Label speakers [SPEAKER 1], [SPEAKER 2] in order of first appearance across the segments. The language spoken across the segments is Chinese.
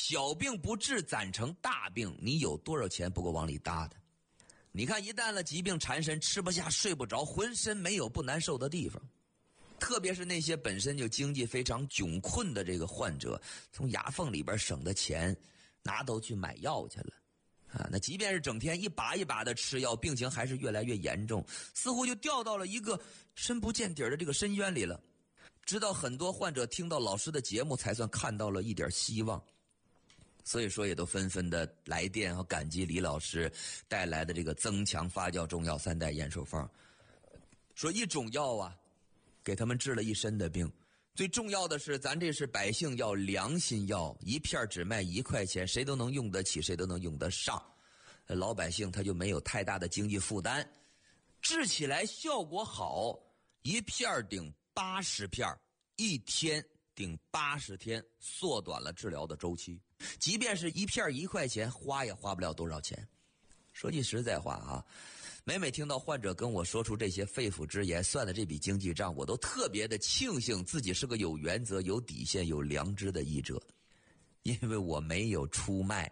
[SPEAKER 1] 小病不治攒成大病，你有多少钱不够往里搭的？你看一旦了疾病缠身，吃不下睡不着，浑身没有不难受的地方。特别是那些本身就经济非常窘困的这个患者，从牙缝里边省的钱拿都去买药去了啊！那即便是整天一把一把的吃药，病情还是越来越严重，似乎就掉到了一个深不见底的这个深渊里了。直到很多患者听到老师的节目，才算看到了一点希望。所以说也都纷纷的来电和感激李老师带来的这个增强发酵中药3代延寿方，说一种药啊给他们治了一身的病。最重要的是咱这是百姓药，良心药，一片只卖1块钱，谁都能用得起，谁都能用得上，老百姓他就没有太大的经济负担，治起来效果好，一片顶80片，一天顶80天，缩短了治疗的周期。即便是一片1块钱，花也花不了多少钱。说句实在话啊，每听到患者跟我说出这些肺腑之言，算的这笔经济账，我都特别的庆幸自己是个有原则、有底线、有良知的医者，因为我没有出卖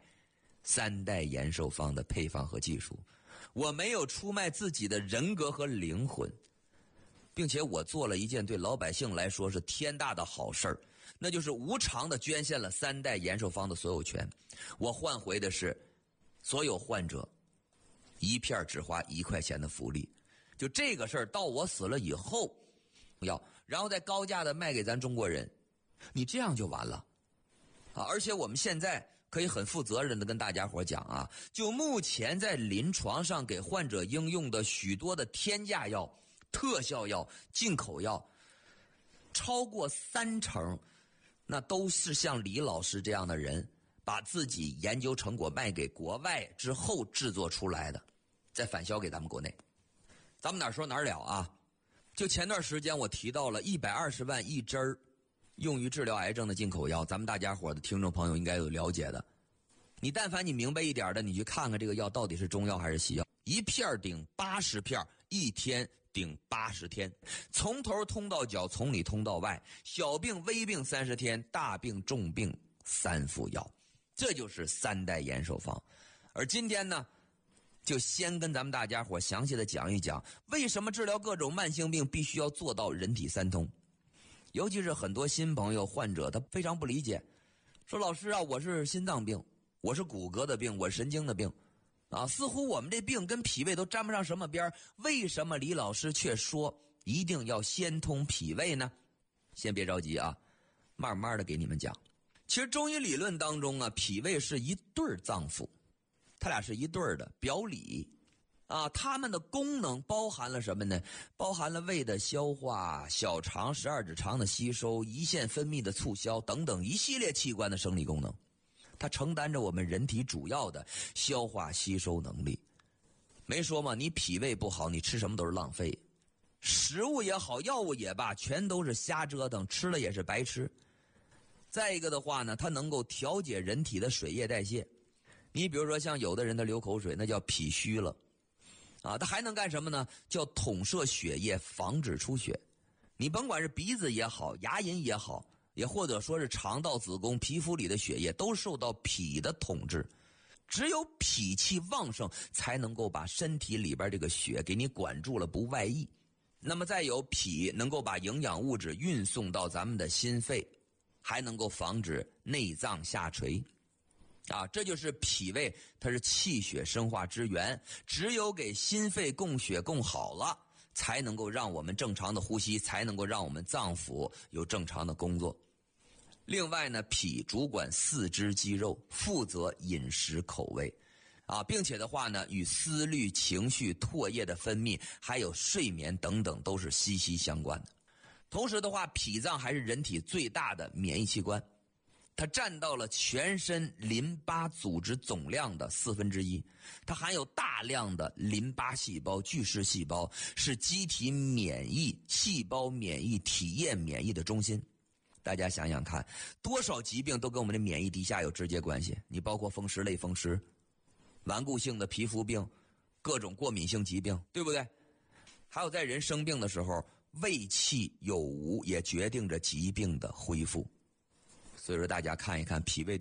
[SPEAKER 1] 3代延寿方的配方和技术，我没有出卖自己的人格和灵魂，并且我做了一件对老百姓来说是天大的好事儿，那就是无偿的捐献了3代延寿方的所有权。我换回的是所有患者一片只花1块钱的福利。就这个事儿到我死了以后然后再高价的卖给咱中国人，你这样就完了啊！而且我们现在可以很负责任的跟大家伙讲啊，就目前在临床上给患者应用的许多的天价药、特效药、进口药，超过30%那都是像李老师这样的人把自己研究成果卖给国外之后制作出来的，再返销给咱们国内。咱们哪儿说哪儿了啊！就前段时间我提到了120万一针儿用于治疗癌症的进口药，咱们大家伙的听众朋友应该有了解的。你但凡你明白一点的，你去看看这个药到底是中药还是西药。一片顶80片，一天顶80天，从头通到脚，从里通到外，小病微病30天，大病重病3副药，这就是3代延寿方。而今天呢，就先跟咱们大家伙详细的讲一讲，为什么治疗各种慢性病必须要做到人体3通。尤其是很多新朋友患者他非常不理解，说老师啊，我是心脏病，我是骨骼的病，我是神经的病啊，似乎我们这病跟脾胃都沾不上什么边，为什么李老师却说一定要先通脾胃呢？先别着急啊，慢慢的给你们讲。其实中医理论当中啊，脾胃是一对脏腑，它俩是一对的表里啊，它们的功能包含了什么呢？包含了胃的消化、小肠12指肠的吸收、胰腺分泌的促销等等一系列器官的生理功能，它承担着我们人体主要的消化吸收能力。没说嘛，你脾胃不好，你吃什么都是浪费，食物也好，药物也罢，全都是瞎折腾，吃了也是白吃。再一个的话呢，它能够调节人体的水液代谢。你比如说像有的人他流口水，那叫脾虚了啊，它还能干什么呢？叫统摄血液，防止出血。你甭管是鼻子也好，牙龈也好，也或者说是肠道、子宫、皮肤里的血液，都受到脾的统治。只有脾气旺盛，才能够把身体里边这个血给你管住了，不外溢。那么再有脾能够把营养物质运送到咱们的心肺，还能够防止内脏下垂啊，这就是脾胃，它是气血生化之源，只有给心肺供血供好了，才能够让我们正常的呼吸，才能够让我们脏腑有正常的工作。另外呢，脾主管4肢肌肉，负责饮食口味啊，并且的话呢，与思虑、情绪、唾液的分泌，还有睡眠等等都是息息相关的。同时的话，脾脏还是人体最大的免疫器官，它占到了全身淋巴组织总量的1/4，它含有大量的淋巴细胞、巨噬细胞，是机体免疫、细胞免疫、体液免疫的中心。大家想想看，多少疾病都跟我们的免疫低下有直接关系，你包括风湿、类风湿、顽固性的皮肤病、各种过敏性疾病，对不对？还有在人生病的时候，胃气有无也决定着疾病的恢复。所以说大家看一看脾胃